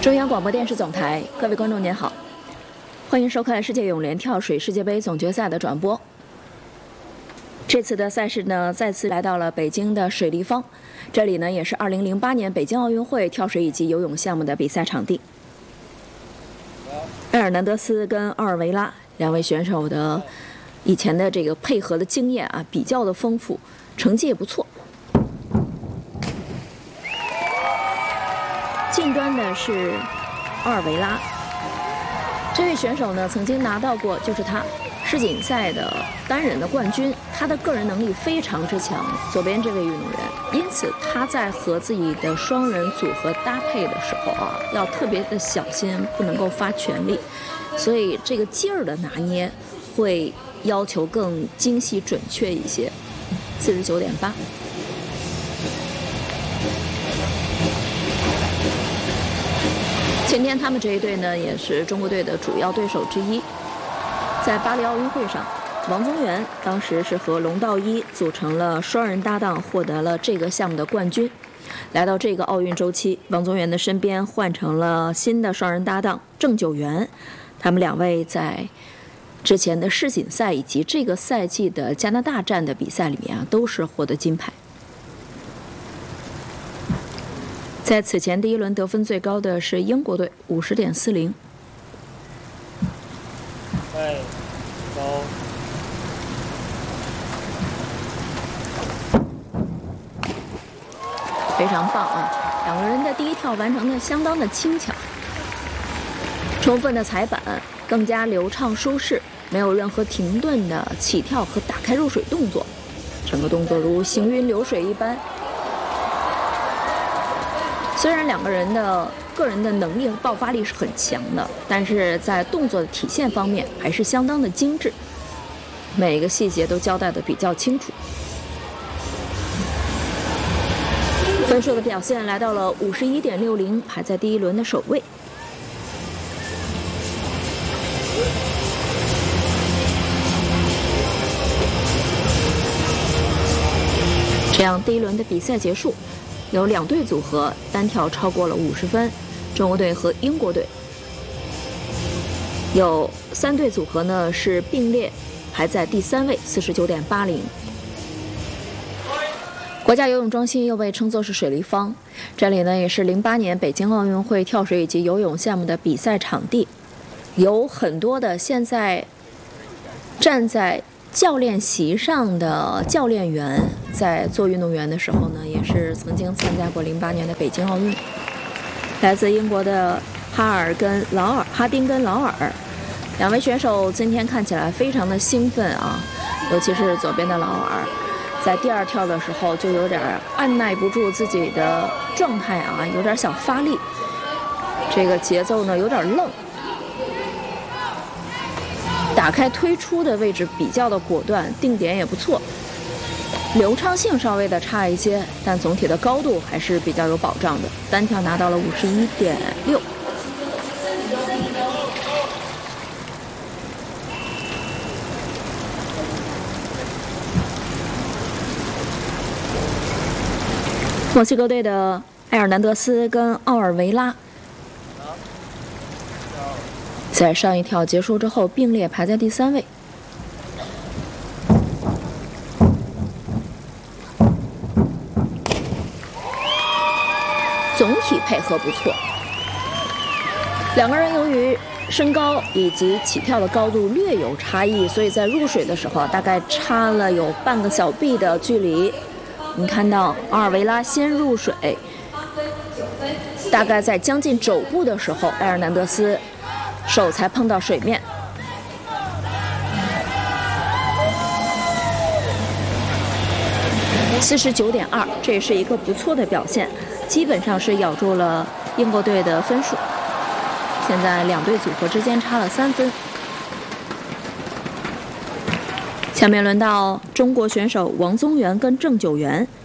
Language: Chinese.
中央广播电视总台，各位观众您好，欢迎收看世界泳联跳水世界杯总决赛的转播。这次的赛事呢，再次来到了北京的水立方，这里呢也是2008年北京奥运会跳水以及游泳项目的比赛场地。埃尔南德斯跟奥尔维拉两位选手的以前的这个配合的经验啊，比较的丰富，成绩也不错。近端的是奥尔维拉，这位选手呢曾经拿到过就是他世锦赛的单人的冠军，他的个人能力非常之强。左边这位运动员，因此他在和自己的双人组合搭配的时候啊，要特别的小心，不能够发全力，所以这个劲儿的拿捏会要求更精细准确一些。49.8。前天他们这一队呢，也是中国队的主要对手之一。在巴黎奥运会上，王宗源当时是和龙道一组成了双人搭档，获得了这个项目的冠军。来到这个奥运周期，王宗源的身边换成了新的双人搭档郑九元，他们两位在之前的世锦赛以及这个赛季的加拿大站的比赛里面啊，都是获得金牌。在此前第一轮得分最高的是英国队50.40。非常棒啊！两个人的第一跳完成的相当的轻巧，充分的踩板，更加流畅舒适，没有任何停顿的起跳和打开入水动作，整个动作如行云流水一般。虽然两个人的个人的能力和爆发力是很强的，但是在动作的体现方面还是相当的精致，每个细节都交代的比较清楚。分数的表现来到了51.60，排在第一轮的首位。这样第一轮的比赛结束，有两队组合单跳超过了50分，中国队和英国队。有3对组合呢是并列排在第3位，49.80。国家游泳中心又被称作是水立方，这里呢也是08年北京奥运会跳水以及游泳项目的比赛场地，有很多的现在站在教练席上的教练员在做运动员的时候呢，也是曾经参加过08年的北京奥运。来自英国的哈丁跟劳尔两位选手今天看起来非常的兴奋啊，尤其是左边的劳尔，在第2跳的时候就有点按耐不住自己的状态啊，有点想发力，这个节奏呢有点愣。打开推出的位置比较的果断，定点也不错，流畅性稍微的差一些，但总体的高度还是比较有保障的。单跳拿到了51.6。墨西哥队的埃尔南德斯跟奥尔维拉在上一跳结束之后并列排在第3位。总体配合不错，两个人由于身高以及起跳的高度略有差异，所以在入水的时候大概差了有半个小臂的距离。你看到奥尔维拉先入水，大概在将近肘部的时候，埃尔南德斯手才碰到水面。49.2，这也是一个不错的表现，基本上是咬住了英国队的分数。现在两队组合之间差了3分。下面轮到中国选手王宗源跟郑九元